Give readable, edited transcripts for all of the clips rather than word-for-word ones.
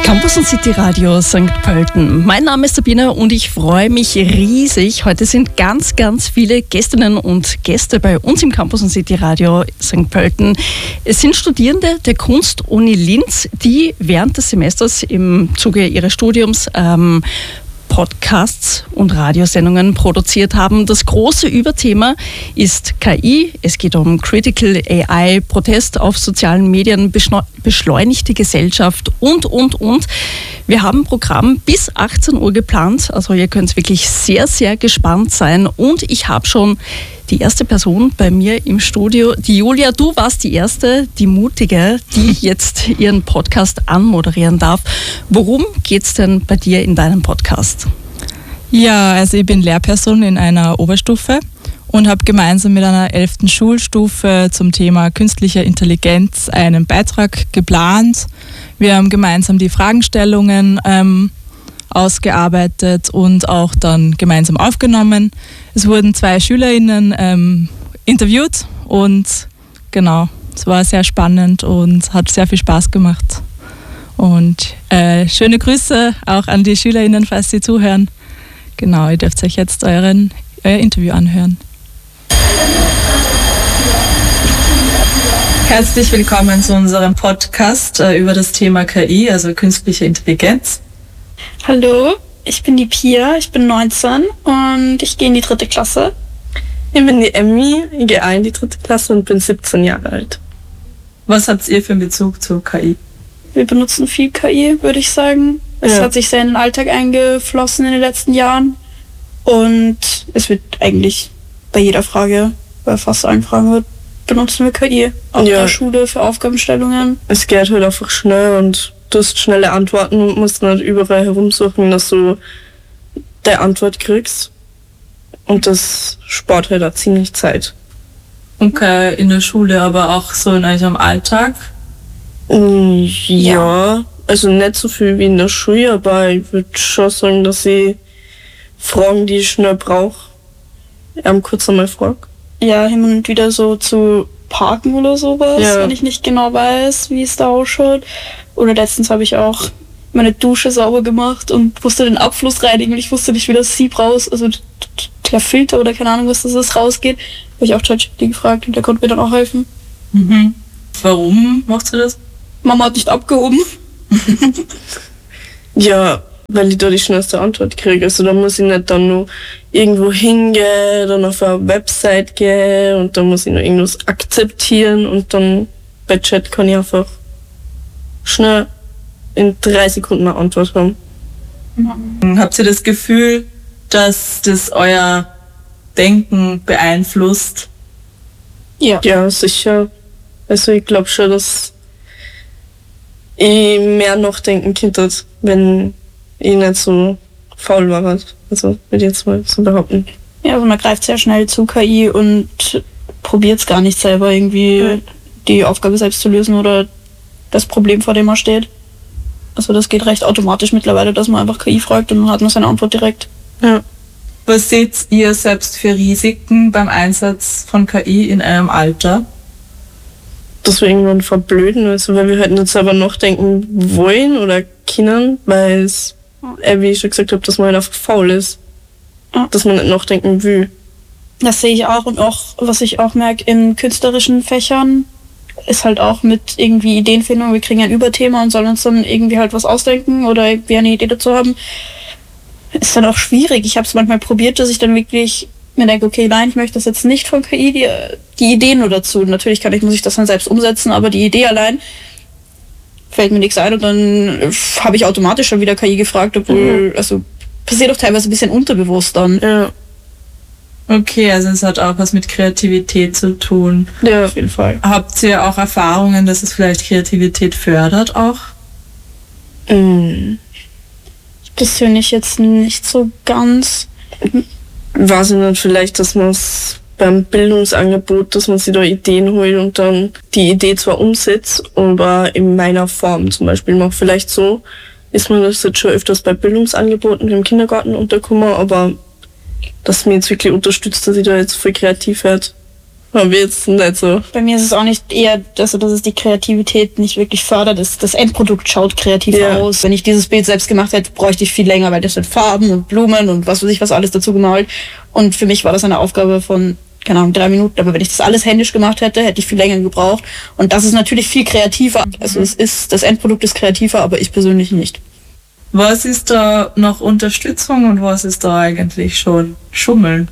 Campus und City Radio St. Pölten. Mein Name ist Sabine und ich freue mich riesig. Heute sind ganz viele Gästinnen und Gäste bei uns im Campus und City Radio St. Pölten. Es sind Studierende der Kunst-Uni Linz, die während des Semesters im Zuge ihres Studiums Podcasts und Radiosendungen produziert haben. Das große Überthema ist KI. Es geht um Critical AI, Protest auf sozialen Medien, beschleunigte Gesellschaft und. Wir haben ein Programm bis 18 Uhr geplant. Also ihr könnt wirklich sehr gespannt sein. Und ich habe schon die erste Person bei mir im Studio. Die Julia, du warst die erste, die Mutige, die jetzt ihren Podcast anmoderieren darf. Worum geht's denn bei dir in deinem Podcast? Ja, also ich bin Lehrperson in einer Oberstufe und habe gemeinsam mit einer 11. Schulstufe zum Thema künstliche Intelligenz einen Beitrag geplant. Wir haben gemeinsam die Fragestellungen ausgearbeitet und auch dann gemeinsam aufgenommen. Es wurden 2 SchülerInnen interviewt und genau, es war sehr spannend und hat sehr viel Spaß gemacht. Und schöne Grüße auch an die SchülerInnen, falls sie zuhören. Genau, ihr dürft euch jetzt euer Interview anhören. Herzlich willkommen zu unserem Podcast über das Thema KI, also künstliche Intelligenz. Hallo, ich bin die Pia, ich bin 19 und ich gehe in die 3. Klasse. Ich bin die Emmy, ich gehe in die 3. Klasse und bin 17 Jahre alt. Was habt ihr für einen Bezug zu KI? Wir benutzen viel KI, würde ich sagen. Es hat sich sehr in den Alltag eingeflossen in den letzten Jahren. Und es wird eigentlich bei jeder Frage, bei fast allen Fragen benutzen wir KI. Auch in der Schule für Aufgabenstellungen. Es geht halt einfach schnell und du hast schnelle Antworten und musst nicht überall herumsuchen, dass du deine Antwort kriegst. Und das spart halt auch ziemlich Zeit. Okay, in der Schule, aber auch so in eurem Alltag? Ja, also nicht so viel wie in der Schule, aber ich würde schon sagen, dass ich Fragen, die ich schnell brauche, kurz einmal frage. Ja, hin und wieder so zu parken oder sowas, wenn ich nicht genau weiß, wie es da ausschaut. Oder letztens habe ich auch meine Dusche sauber gemacht und musste den Abfluss reinigen und ich wusste nicht, wie das Sieb raus, also der Filter oder keine Ahnung, was das ist, rausgeht. Habe ich auch ChatGPT gefragt und der konnte mir dann auch helfen. Mhm. Warum machst du das? Mama hat nicht abgehoben. Ja, weil ich da die schnellste Antwort kriege. Also da muss ich nicht dann nur irgendwo hingehen, dann auf eine Website gehen und dann muss ich noch irgendwas akzeptieren und dann bei Chat kann ich einfach schnell in 3 Sekunden eine Antwort haben. Habt ihr das Gefühl, dass das euer Denken beeinflusst? Ja, sicher. Also ich glaube schon, dass ich mehr nachdenken könnte, wenn ich nicht so faul war. Also würde ich jetzt mal so behaupten. Ja, also man greift sehr schnell zu KI und probiert es gar nicht selber irgendwie die Aufgabe selbst zu lösen oder das Problem, vor dem man steht. Also das geht recht automatisch mittlerweile, dass man einfach KI fragt und dann hat man seine Antwort direkt. Ja. Was seht ihr selbst für Risiken beim Einsatz von KI in eurem Alter? Dass wir irgendwann verblöden, also weil wir halt nicht selber nachdenken wollen oder können, weil es, wie ich schon gesagt habe, dass man halt einfach faul ist. Ja. Dass man nicht nachdenken will. Das sehe ich auch und auch, was ich auch merke in künstlerischen Fächern, ist halt auch mit irgendwie Ideenfindung. Wir kriegen ein Überthema und sollen uns dann irgendwie halt was ausdenken oder irgendwie eine Idee dazu haben. Ist dann auch schwierig. Ich habe es manchmal probiert, dass ich dann wirklich mir denke, okay, nein, ich möchte das jetzt nicht von KI, die Idee nur dazu. Natürlich muss ich das dann selbst umsetzen, aber die Idee allein fällt mir nichts ein und dann habe ich automatisch schon wieder KI gefragt, obwohl, also passiert auch teilweise ein bisschen unterbewusst dann. Ja. Okay, also es hat auch was mit Kreativität zu tun. Ja, auf jeden Fall. Habt ihr auch Erfahrungen, dass es vielleicht Kreativität fördert auch? Persönlich jetzt nicht so ganz. Weiß ich nicht, vielleicht, dass man es beim Bildungsangebot, dass man sich da Ideen holt und dann die Idee zwar umsetzt, aber in meiner Form zum Beispiel macht. Vielleicht so ist mir das jetzt schon öfters bei Bildungsangeboten im Kindergarten untergekommen, aber dass mir jetzt wirklich unterstützt, dass ich da jetzt voll kreativ werde, Haben wir jetzt nicht so. Bei mir ist es auch nicht eher, dass es die Kreativität nicht wirklich fördert. Das Endprodukt schaut kreativ aus. Wenn ich dieses Bild selbst gemacht hätte, bräuchte ich viel länger, weil das sind Farben und Blumen und was weiß ich was alles dazu gemalt. Und für mich war das eine Aufgabe von, keine Ahnung, 3 Minuten. Aber wenn ich das alles händisch gemacht hätte, hätte ich viel länger gebraucht. Und das ist natürlich viel kreativer. Also das Endprodukt ist kreativer, aber ich persönlich nicht. Was ist da noch Unterstützung und was ist da eigentlich schon Schummeln?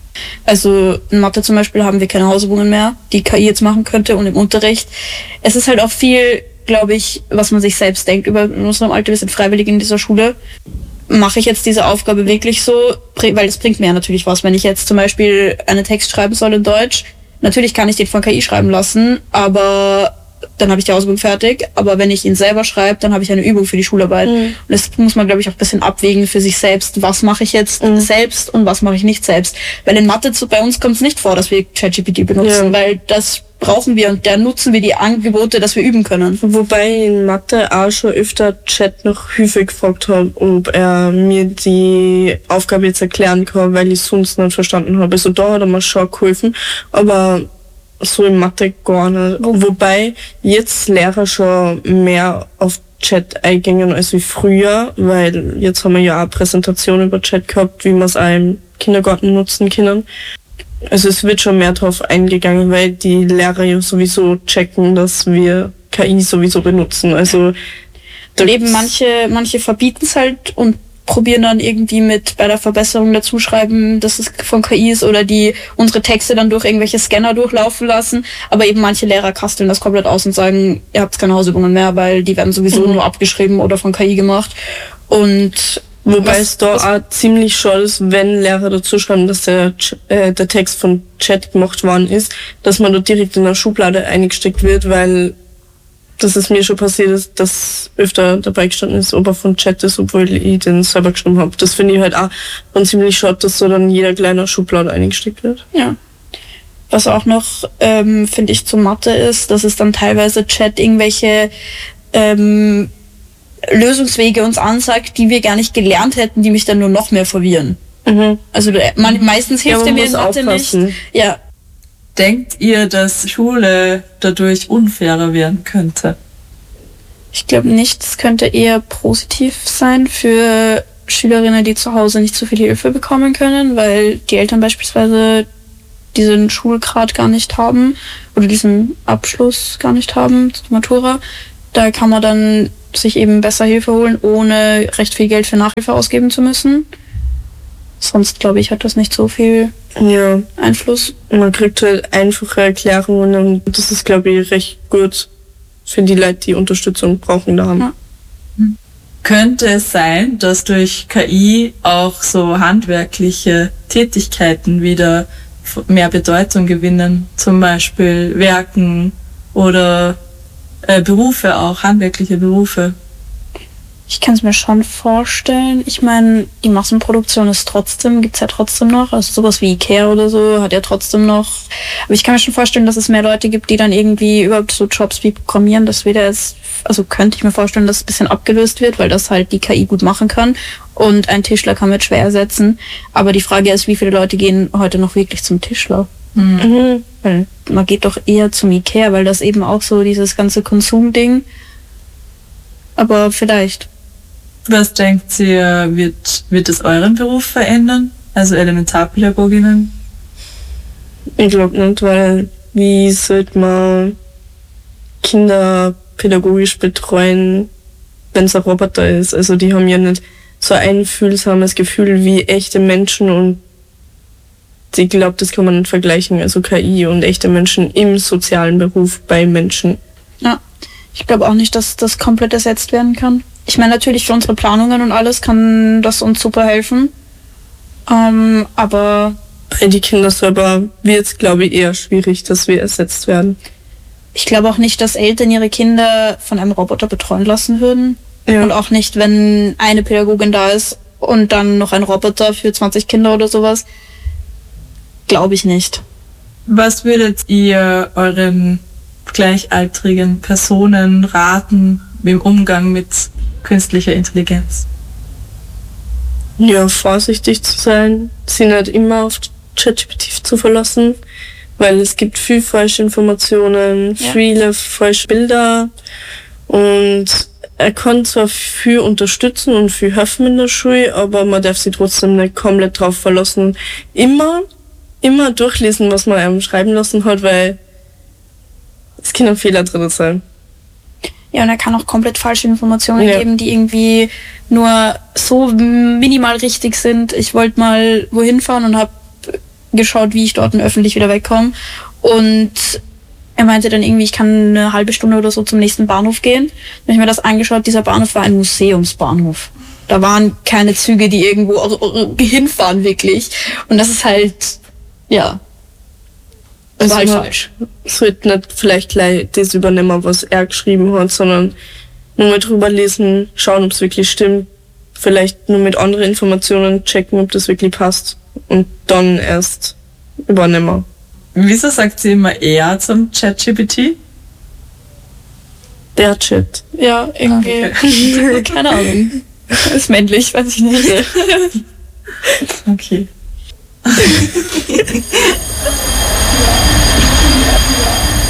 Also in Mathe zum Beispiel haben wir keine Hausübungen mehr, die KI jetzt machen könnte, und im Unterricht. Es ist halt auch viel, glaube ich, was man sich selbst denkt über in unserem Alter. Wir sind freiwillig in dieser Schule. Mache ich jetzt diese Aufgabe wirklich so? Weil das bringt mir ja natürlich was. Wenn ich jetzt zum Beispiel einen Text schreiben soll in Deutsch, natürlich kann ich den von KI schreiben lassen, aber dann habe ich die Hausübung fertig. Aber wenn ich ihn selber schreibe, dann habe ich eine Übung für die Schularbeit. Und das muss man, glaube ich, auch ein bisschen abwägen für sich selbst. Was mache ich jetzt selbst und was mache ich nicht selbst? Weil in Mathe bei uns kommt es nicht vor, dass wir ChatGPT benutzen, weil das brauchen wir und da nutzen wir die Angebote, dass wir üben können. Wobei ich in Mathe auch schon öfter Chat nach Hilfe gefragt habe, ob er mir die Aufgabe jetzt erklären kann, weil ich es sonst nicht verstanden habe. Also da hat er mir schon geholfen, aber so in Mathe gar nicht. Wobei jetzt Lehrer schon mehr auf Chat eingehen als wie früher, weil jetzt haben wir ja auch Präsentationen über Chat gehabt, wie wir es auch im Kindergarten nutzen können. Also es wird schon mehr drauf eingegangen, weil die Lehrer ja sowieso checken, dass wir KI sowieso benutzen. Also eben manche verbieten es halt und probieren dann irgendwie bei der Verbesserung dazu schreiben, dass es von KI ist, oder die unsere Texte dann durch irgendwelche Scanner durchlaufen lassen. Aber eben manche Lehrer kasteln das komplett aus und sagen, ihr habt keine Hausübungen mehr, weil die werden sowieso nur abgeschrieben oder von KI gemacht. Und wobei es da auch ziemlich schade ist, wenn Lehrer dazu schreiben, dass der Text von Chat gemacht worden ist, dass man da direkt in eine Schublade eingesteckt wird, weil das ist mir schon passiert, dass öfter dabei gestanden ist, ob er von Chat ist, obwohl ich den selber geschrieben habe. Das finde ich halt auch ziemlich schade, dass so dann jeder kleine Schublade eingesteckt wird. Ja. Was auch noch, finde ich, zu Mathe ist, dass es dann teilweise Chat irgendwelche Lösungswege uns ansagt, die wir gar nicht gelernt hätten, die mich dann nur noch mehr verwirren. Also meistens hilft er mir in Mathe nicht. Ja. Denkt ihr, dass Schule dadurch unfairer werden könnte? Ich glaube nicht. Es könnte eher positiv sein für Schülerinnen, die zu Hause nicht so viel Hilfe bekommen können, weil die Eltern beispielsweise diesen Schulgrad gar nicht haben oder diesen Abschluss gar nicht haben, zur Matura. Da kann man dann sich eben besser Hilfe holen, ohne recht viel Geld für Nachhilfe ausgeben zu müssen. Sonst, glaube ich, hat das nicht so viel Einfluss. Man kriegt halt einfache Erklärungen und das ist, glaube ich, recht gut für die Leute, die Unterstützung brauchen da haben. Ja. Könnte es sein, dass durch KI auch so handwerkliche Tätigkeiten wieder mehr Bedeutung gewinnen? Zum Beispiel Werken oder Berufe auch, handwerkliche Berufe? Ich kann es mir schon vorstellen. Ich meine, die Massenproduktion gibt's ja trotzdem noch. Also sowas wie Ikea oder so hat ja trotzdem noch. Aber ich kann mir schon vorstellen, dass es mehr Leute gibt, die dann irgendwie überhaupt so Jobs wie Programmieren, das wieder jetzt, also könnte ich mir vorstellen, dass es ein bisschen abgelöst wird, weil das halt die KI gut machen kann. Und ein Tischler kann man schwer ersetzen. Aber die Frage ist, wie viele Leute gehen heute noch wirklich zum Tischler? Weil man geht doch eher zum Ikea, weil das eben auch so dieses ganze Konsumding. Aber vielleicht. Was denkt ihr, wird es euren Beruf verändern? Also Elementarpädagoginnen? Ich glaube nicht, weil wie sollte man Kinder pädagogisch betreuen, wenn es ein Roboter ist? Also die haben ja nicht so ein einfühlsames Gefühl wie echte Menschen und ich glaube, das kann man nicht vergleichen. Also KI und echte Menschen im sozialen Beruf bei Menschen. Ja, ich glaube auch nicht, dass das komplett ersetzt werden kann. Ich meine, natürlich für unsere Planungen und alles kann das uns super helfen. Aber bei die Kinder selber wird es, glaube ich, eher schwierig, dass wir ersetzt werden. Ich glaube auch nicht, dass Eltern ihre Kinder von einem Roboter betreuen lassen würden. Ja. Und auch nicht, wenn eine Pädagogin da ist und dann noch ein Roboter für 20 Kinder oder sowas. Glaube ich nicht. Was würdet ihr euren gleichaltrigen Personen raten im Umgang mit künstlicher Intelligenz? Ja, vorsichtig zu sein, sie nicht immer auf ChatGPT zu verlassen, weil es gibt viel falsche Informationen, viele falsche Bilder und er kann zwar viel unterstützen und viel helfen in der Schule, aber man darf sich trotzdem nicht komplett drauf verlassen. Immer durchlesen, was man einem schreiben lassen hat, weil es können Fehler drin sein. Ja, und er kann auch komplett falsche Informationen geben, die irgendwie nur so minimal richtig sind. Ich wollte mal wohin fahren und habe geschaut, wie ich dort öffentlich wieder wegkomme. Und er meinte dann irgendwie, ich kann eine halbe Stunde oder so zum nächsten Bahnhof gehen. Dann habe ich mir das angeschaut, dieser Bahnhof war ein Museumsbahnhof. Da waren keine Züge, die irgendwo hinfahren, wirklich. Und das ist halt, ja, das war halt falsch. Sollte nicht vielleicht gleich das übernehmen, was er geschrieben hat, sondern nur mal drüber lesen, schauen, ob es wirklich stimmt. Vielleicht nur mit anderen Informationen checken, ob das wirklich passt. Und dann erst übernehmen. Wieso sagt sie immer eher zum ChatGPT? Der Chat. Ja, irgendwie. Okay. Keine Ahnung. Ist männlich, weiß ich nicht. Okay.